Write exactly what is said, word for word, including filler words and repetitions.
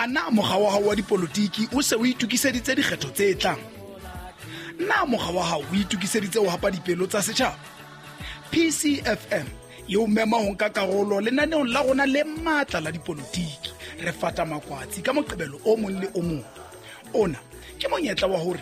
A na mokga wa hao wa dipolotiki o se o itukiseditse dikgetho tse tlang? Na mokga wa hao o itukiseditse ho hapa dipelo tsa setjhaba? P C F M eo mema ho nka karolo lenaneong la rona le matla la dipolotiki. Re fata makwatsi ka moqebelo o mong le o mong. Ona ke monyetla wa hore